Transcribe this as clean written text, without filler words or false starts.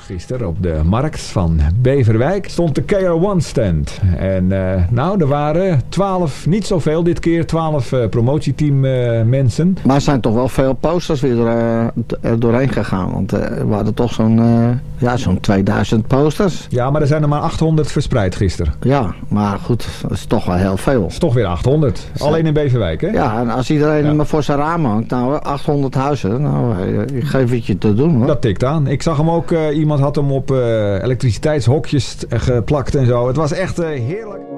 Gisteren op de markt van Beverwijk stond de KR1 stand. En er waren 12, niet zoveel dit keer, 12 promotieteam mensen. Maar er zijn toch wel veel posters weer er doorheen gegaan. Want we hadden toch zo'n 2000 posters. Ja, maar er zijn er maar 800 verspreid gisteren. Ja, maar goed, dat is toch wel heel veel. Dat is toch weer 800. Alleen in Beverwijk, hè? Ja, en als iedereen maar voor zijn raam hangt, 800 huizen, ik geef het je te doen, hoor. Dat tikt aan. Ik zag hem ook, iemand had hem op elektriciteitshokjes geplakt en zo. Het was echt heerlijk.